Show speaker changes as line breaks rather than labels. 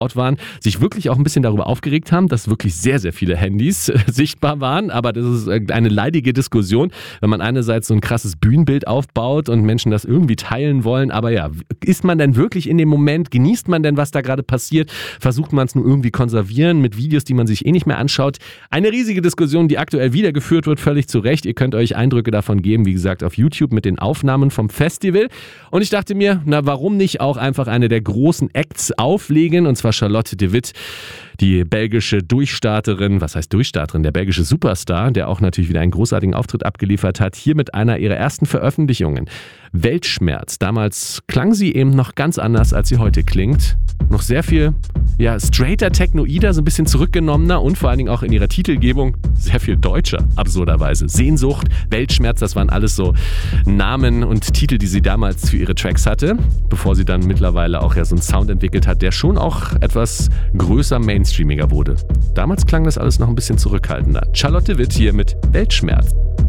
waren, sich wirklich auch ein bisschen darüber aufgeregt haben, dass wirklich sehr, sehr viele Handys sichtbar waren. Aber das ist eine leidige Diskussion, wenn man einerseits so ein krasses Bühnenbild aufbaut und Menschen das irgendwie teilen wollen. Aber ja, ist man denn wirklich in dem Moment? Genießt man denn, was da gerade passiert? Versucht man es nur irgendwie konservieren mit Videos, die man sich eh nicht mehr anschaut? Eine riesige Diskussion, die aktuell wieder geführt wird, völlig zu Recht. Ihr könnt euch Eindrücke davon geben, wie gesagt, auf YouTube mit den Aufnahmen vom Festival. Und ich dachte mir, na warum nicht auch einfach eine der großen Acts auflegen, und zwar Charlotte de Witt, die belgische Durchstarterin, was heißt Durchstarterin, der belgische Superstar, der auch natürlich wieder einen großartigen Auftritt abgeliefert hat, hier mit einer ihrer ersten Veröffentlichungen. Weltschmerz. Damals klang sie eben noch ganz anders, als sie heute klingt. Noch sehr viel, ja, straighter, technoider, so ein bisschen zurückgenommener und vor allen Dingen auch in ihrer Titelgebung sehr viel deutscher, absurderweise. Sehnsucht, Weltschmerz, das waren alles so Namen und Titel, die sie damals für ihre Tracks hatte, bevor sie dann mittlerweile auch ja so einen Sound entwickelt hat, der schon auch etwas größer, mainstreamiger wurde. Damals klang das alles noch ein bisschen zurückhaltender. Charlotte Witt hier mit Weltschmerz.